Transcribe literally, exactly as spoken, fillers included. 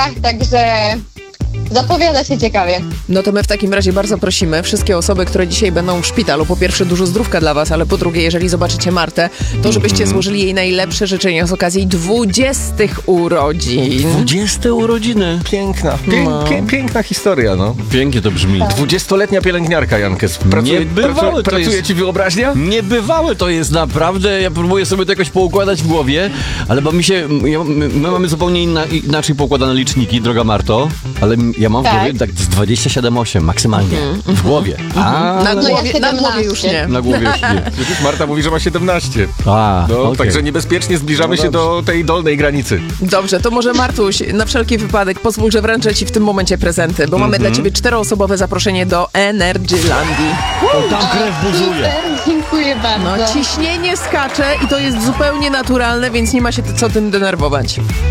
także zapowiada się ciekawie. No to my w takim razie bardzo prosimy wszystkie osoby, które dzisiaj będą w szpitalu, po pierwsze dużo zdrówka dla was, ale po drugie, jeżeli zobaczycie Martę, to żebyście złożyli jej najlepsze życzenia z okazji dwudziestych urodzin. Dwudzieste urodziny. Piękna, pię, No. pię, piękna historia, no. Pięknie to brzmi. Dwudziestoletnia pielęgniarka, Jankes. Pracuje, Niebywałe pracuje, to pracuje jest. ci wyobraźnia? Niebywałe to jest naprawdę, ja próbuję sobie to jakoś poukładać w głowie, ale bo mi się, ja, my, my mamy zupełnie inna, inaczej poukładane liczniki, droga Marto, ale ja mam Tak. w głowie tak z dwadzieścia siedem osiem maksymalnie, w głowie. A, Na No ja głowie, na głowie już nie. na głowie już nie. Przecież Marta mówi, że ma siedemnaście. A, No, okej. także niebezpiecznie zbliżamy No się do tej dolnej granicy. Dobrze, to może Martuś, na wszelki wypadek pozwól, że wręczę ci w tym momencie prezenty, bo mamy dla ciebie czteroosobowe zaproszenie do Energylandii. O, tam krew buzuje. Super, dziękuję bardzo. No ciśnienie skacze i to jest zupełnie naturalne, więc nie ma się co tym denerwować.